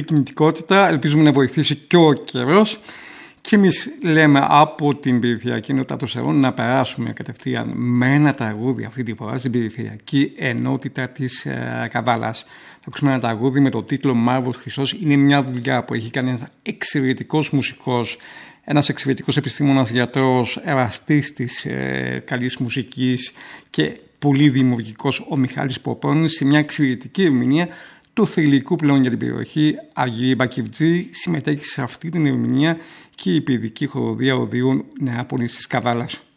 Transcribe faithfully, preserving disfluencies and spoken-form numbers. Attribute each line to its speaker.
Speaker 1: κινητικότητα. Ελπίζουμε να βοηθήσει και ο καιρός. Και εμείς λέμε από την περιφερειακή ενότητα των Σερών να περάσουμε κατευθείαν με ένα τραγούδι αυτή τη φορά στην περιφερειακή ενότητα της ε, Καβάλας. Θα ακούσουμε ένα τραγούδι με το τίτλο Μαύρος Χρυσός. Είναι μια δουλειά που έχει κάνει ένας εξαιρετικός μουσικός, ένας εξαιρετικός επιστήμονας, γιατρός, εραστής της ε, καλής μουσικής και πολύ δημιουργικός, ο Μιχάλης Ποπώνης, σε μια εξαιρετική ερμηνεία του θρυλικού πλέον για την περιοχή. Αργύρη Μπακιβτζή συμμετέχει σε αυτή την ερμηνεία και η παιδική χοροδία Οδείου Νεάπολης της Καβάλας.